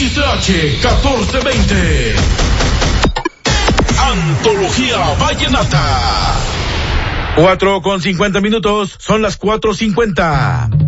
XH 1420. Antología Vallenata. 4:50, son las 4:50.